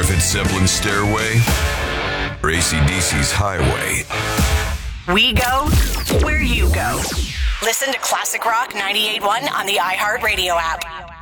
if it's Zeppelin's Stairway or AC/DC's Highway. We go where you go. Listen to Classic Rock 98.1 on the iHeartRadio app.